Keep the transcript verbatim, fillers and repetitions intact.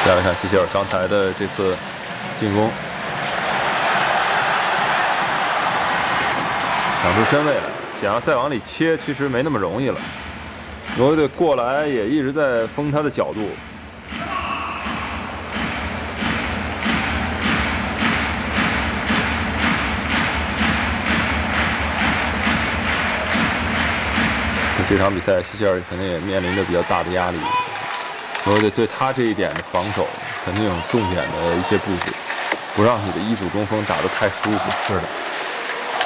再来看希希尔刚才的这次进攻，抢出身位来，想要再往里切，其实没那么容易了。挪威队过来也一直在封他的角度。 这场比赛，希希尔肯定也面临着比较大的压力。挪威队对他这一点的防守，肯定有重点的一些布置，不让你的一组中锋打得太舒服。 是的。